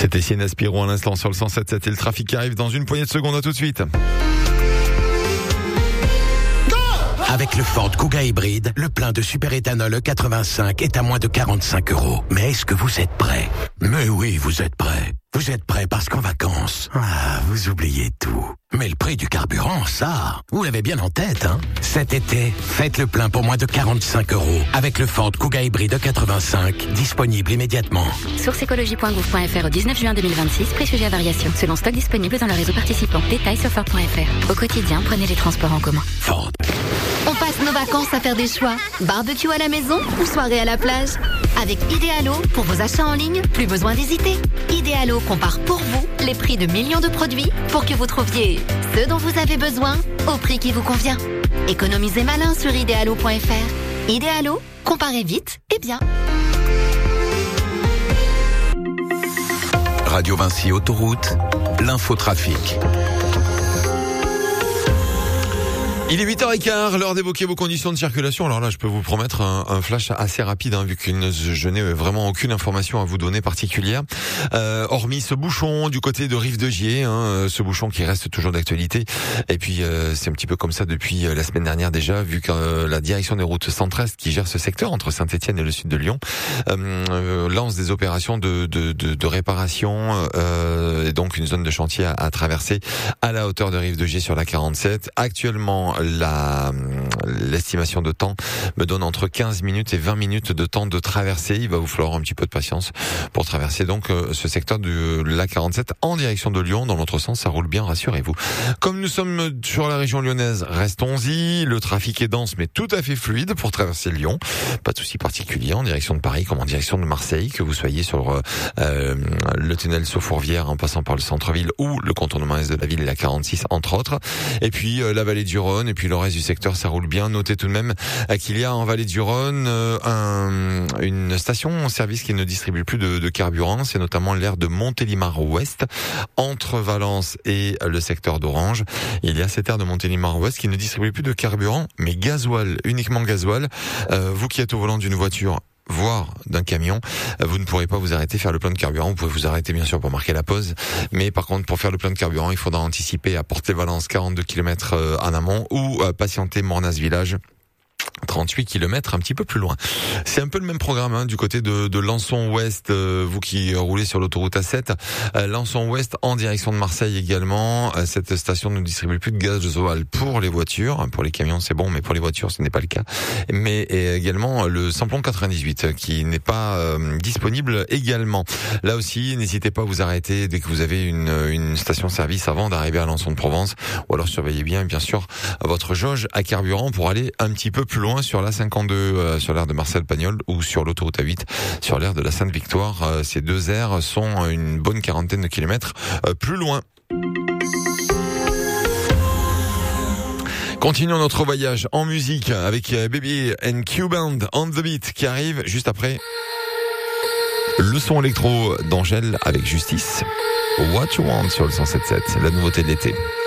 C'était Sienna Spiro à l'instant sur le 107.7 et le trafic qui arrive dans une poignée de secondes. À tout de suite. Avec le Ford Kuga hybride, le plein de superéthanol E85 est à moins de 45 €. Mais est-ce que vous êtes prêts? Mais oui, vous êtes prêts. Vous êtes prêts parce qu'en vacances, vous oubliez tout. Mais le prix du carburant, ça, vous l'avez bien en tête, hein? Cet été, faites le plein pour moins de 45 € avec le Ford Kuga hybride E85, disponible immédiatement. Source écologie.gouv.fr au 19 juin 2026, prix sujet à variation, selon stock disponible dans le réseau participant. Détails sur Ford.fr. Au quotidien, prenez les transports en commun. Ford. On passe nos vacances à faire des choix. Barbecue à la maison ou soirée à la plage? Avec Idealo, pour vos achats en ligne, plus besoin d'hésiter. Idealo compare pour vous les prix de millions de produits pour que vous trouviez ce dont vous avez besoin au prix qui vous convient. Économisez malin sur idealo.fr. Idealo, comparez vite et bien. Radio Vinci Autoroute, l'infotrafic. Il est 8h15, l'heure d'évoquer vos conditions de circulation. Alors là, je peux vous promettre un flash assez rapide, vu que je n'ai vraiment aucune information à vous donner particulière. Hormis ce bouchon du côté de Rive-de-Gier, ce bouchon qui reste toujours d'actualité. Et puis, c'est un petit peu comme ça depuis la semaine dernière déjà, vu que la direction des routes Centre-Est, qui gère ce secteur entre Saint-Étienne et le sud de Lyon, lance des opérations de réparation et donc une zone de chantier à traverser à la hauteur de Rive-de-Gier sur la 47. Actuellement, l'estimation de temps me donne entre 15 minutes et 20 minutes de temps de traversée. Il va vous falloir un petit peu de patience pour traverser donc ce secteur de la 47 en direction de Lyon. Dans l'autre sens, ça roule bien, rassurez-vous. Comme nous sommes sur la région lyonnaise, restons-y. Le trafic est dense mais tout à fait fluide pour traverser Lyon. Pas de souci particulier en direction de Paris comme en direction de Marseille, que vous soyez sur le tunnel Saut-Fourvière en passant par le centre-ville ou le contournement est de la ville et la 46 entre autres. Et puis la vallée du Rhône et puis le reste du secteur, ça roule bien. Notez tout de même qu'il y a en vallée du Rhône une station-service qui ne distribue plus de carburant. C'est notamment l'aire de Montélimar-Ouest, entre Valence et le secteur d'Orange. Il y a cette aire de Montélimar-Ouest qui ne distribue plus de carburant, mais gasoil, uniquement gasoil. Vous qui êtes au volant d'une voiture, voire d'un camion, vous ne pourrez pas vous arrêter faire le plein de carburant. Vous pouvez vous arrêter bien sûr pour marquer la pause, mais par contre pour faire le plein de carburant, il faudra anticiper à Portet-Valence 42 km en amont ou patienter Mornas Village 38 km un petit peu plus loin. C'est un peu le même programme du côté de Lançon-Ouest, vous qui roulez sur l'autoroute A7. Lançon-Ouest en direction de Marseille également. Cette station ne distribue plus de gasoil pour les voitures. Pour les camions c'est bon, mais pour les voitures ce n'est pas le cas. Mais également le samplon 98 qui n'est pas disponible également. Là aussi, n'hésitez pas à vous arrêter dès que vous avez une station-service avant d'arriver à Lançon-de-Provence. Ou alors surveillez bien sûr votre jauge à carburant pour aller un petit peu plus loin sur la 52, sur l'aire de Marcel Pagnol ou sur l'autoroute A8, sur l'aire de la Sainte-Victoire. Ces deux aires sont une bonne quarantaine de kilomètres plus loin. Continuons notre voyage en musique avec Baby and Q-Band on the Beat qui arrive juste après le son électro d'Angèle avec Justice. What You Want sur le 107.7, la nouveauté de l'été.